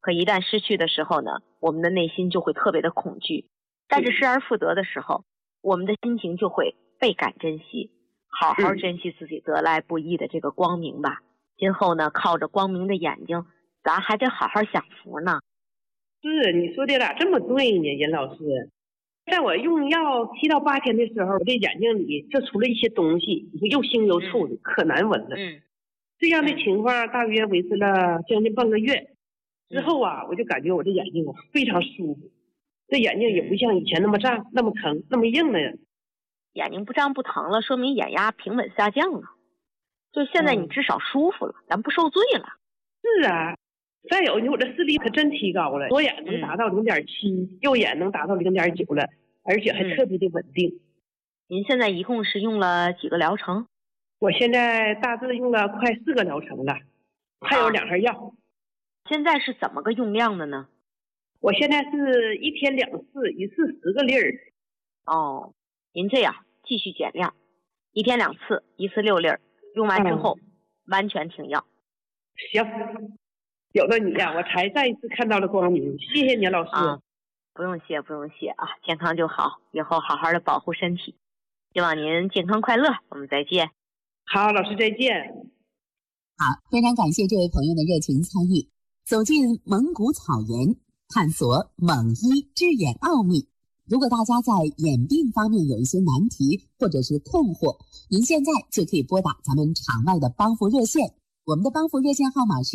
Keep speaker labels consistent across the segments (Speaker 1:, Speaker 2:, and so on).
Speaker 1: 可一旦失去的时候呢，我们的内心就会特别的恐惧。但是失而复得的时候，我们的心情就会倍感珍惜，好好珍惜自己得来不易的这个光明吧。今后呢，靠着光明的眼睛，咱还得好好享福呢。
Speaker 2: 是，你说的咋这么对呢，任老师？在我用药7到8天的时候，我的眼睛里就出了一些东西，又腥又臭的，可难闻了。这样的情况大约维持了将近半个月。之后啊，我就感觉我这眼睛非常舒服，这眼睛也不像以前那么胀、那么疼、那么硬了。
Speaker 1: 眼睛不胀不疼了，说明眼压平稳下降了。就现在你至少舒服了，咱不受罪了。
Speaker 2: 是啊，再有我这视力可真提高了，左眼能达到0.7，右眼能达到0.9了，而且还特别的稳定。
Speaker 1: 您现在一共是用了几个疗程？
Speaker 2: 我现在大致用了快4个疗程了，还有2盒药。
Speaker 1: 现在是怎么个用量的呢？
Speaker 2: 我现在是1天2次，一次10个粒儿。
Speaker 1: 哦，您这样继续减量，1天2次，一次6粒儿，用完之后完全停药。
Speaker 2: 行，有了你呀，我才再一次看到了光明。谢谢你，老师。
Speaker 1: 不用谢，不用谢啊，健康就好，以后好好的保护身体。希望您健康快乐，我们再见。
Speaker 2: 好，老师再见。
Speaker 3: 好，非常感谢这位朋友的热情参与。走进蒙古草原，探索蒙医治眼奥秘。如果大家在眼病方面有一些难题或者是困惑，您现在就可以拨打咱们场外的帮扶热线，我们的帮扶热线号码是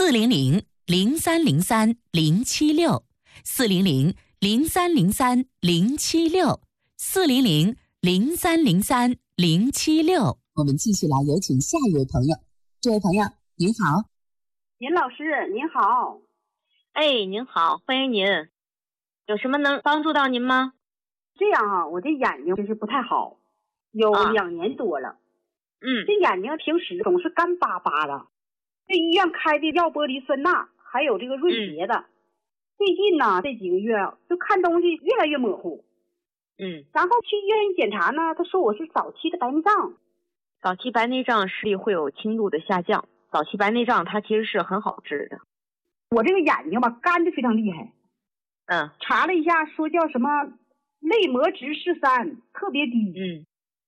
Speaker 4: 400-303-076，400-0303-076。
Speaker 3: 我们继续来有请下一位朋友。这位朋友您好。
Speaker 5: 任老师您好。
Speaker 1: 您好，欢迎您。有什么能帮助到您吗？
Speaker 5: 这样啊，我这眼睛就是不太好，有2年多了。这眼睛平时总是干巴巴的，这医院开的药玻璃酸钠，还有这个润洁的。最近呢，这几个月就看东西越来越模糊。然后去医院检查呢，他说我是早期的白内障。
Speaker 1: 早期白内障视力会有轻度的下降，早期白内障它其实是很好治的。
Speaker 5: 我这个眼睛吧，干的非常厉害。查了一下，说叫什么泪膜值13，特别低。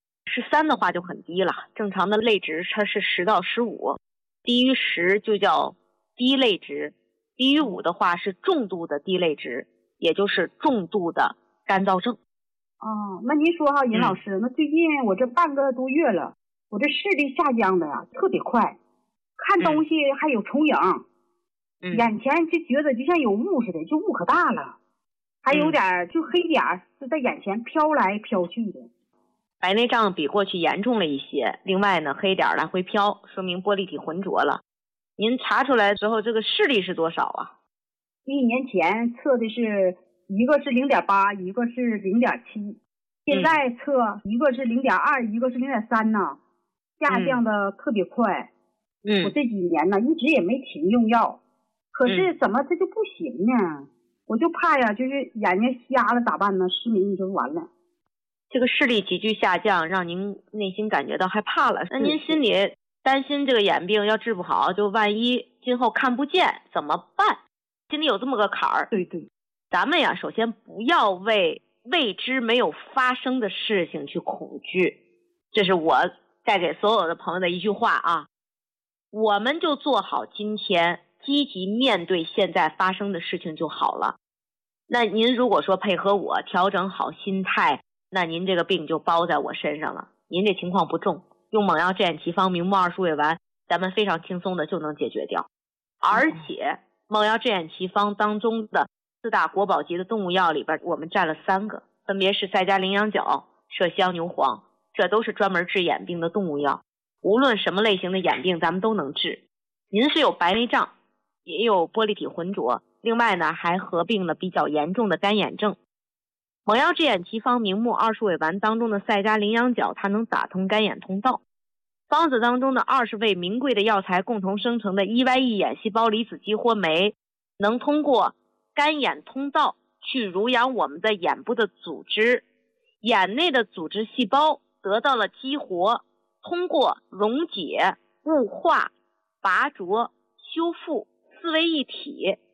Speaker 1: 13的话就很低了，正常的泪值它是10到15，低于10就叫低泪值，低于5的话是重度的低泪值，也就是重度的干燥症。
Speaker 5: 那您说哈，任老师，那最近我这半个多月了，我这视力下降的呀特别快，看东西还有重影。眼前就觉得就像有雾似的，就雾可大了，还有点就黑点就在眼前飘来飘去的。
Speaker 1: 白内障比过去严重了一些，另外呢，黑点来回飘，说明玻璃体浑浊了。您查出来之后，这个视力是多少啊
Speaker 5: ？1年前测的是一个是0.8，一个是0.7，现在测一个是0.2，一个是0.3呢，下降的特别快。我这几年呢一直也没停用药。可是怎么这就不行呢？我就怕呀，就是眼睛瞎了咋办呢？失明就完了。
Speaker 1: 这个视力急剧下降，让您内心感觉到害怕了。那您心里担心这个眼病要治不好，就万一今后看不见怎么办？心里有这么个坎儿。
Speaker 5: 对，
Speaker 1: 咱们呀，首先不要为未知没有发生的事情去恐惧，这是我带给所有的朋友的一句话啊。我们就做好今天，积极面对现在发生的事情就好了。那您如果说配合我调整好心态，那您这个病就包在我身上了。您这情况不重，用猛药治眼奇方明目2数位丸，咱们非常轻松的就能解决掉。而且猛药治眼奇方当中的4大国宝级的动物药里边，我们占了3个，分别是赛加羚羊角、麝香牛黄，这都是专门治眼病的动物药。无论什么类型的眼病咱们都能治。您是有白内障，也有玻璃体浑浊，另外呢还合并了比较严重的干眼症。猛药治眼奇方明目2数位丸当中的赛加羚羊角，它能打通干眼通道。方子当中的20味名贵的药材共同生成的 EYE 眼细胞离子激活酶，能通过干眼通道去濡养我们的眼部的组织，眼内的组织细胞得到了激活，通过溶解、雾化、拔灼、修复4位一体，